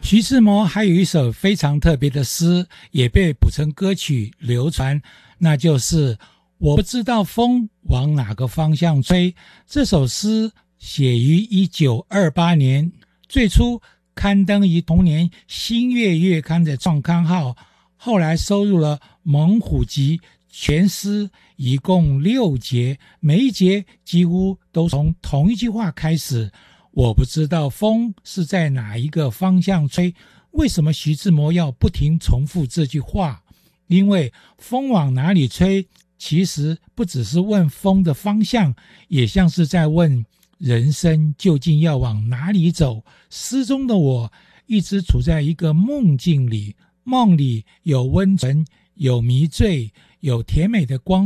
徐志摩还有一首非常特别的诗，也被谱成歌曲流传，那就是我不知道风往哪个方向吹。这首诗写于1928年，最初刊登于同年新月月刊的创刊号，后来收入了猛虎集全诗，一共6节，每一节几乎都从同一句话开始。我不知道风是在哪一个方向吹。为什么徐志摩要不停重复这句话？因为风往哪里吹，其实不只是问风的方向，也像是在问人生究竟要往哪里走。诗中的我一直处在一个梦境里，梦里有温存，有迷醉，有甜美的光